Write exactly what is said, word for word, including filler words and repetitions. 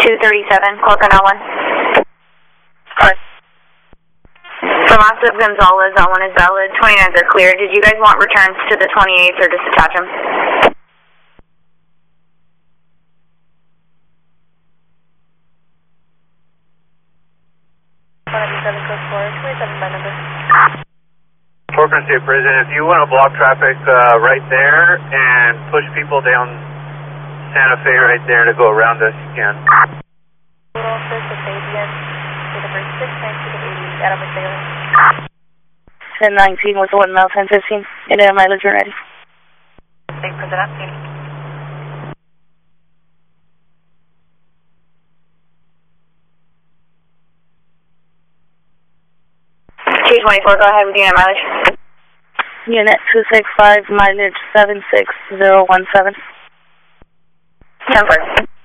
two thirty-seven, Corcoran L one. From Osip Gonzalez, L one is valid, twenty-nines are clear. Did you guys want returns to the twenty-eighth or just attach them? Corcoran State Prison, if you want to block traffic uh, right there and push people down Santa Fe right there to go around us, you can. ten nineteen with one mile, ten fifteen. Indiana mileage when ready. State Prison update. two twenty-four, go ahead with unit mileage. Unit two six five, mileage seven six zero one seven. ten four.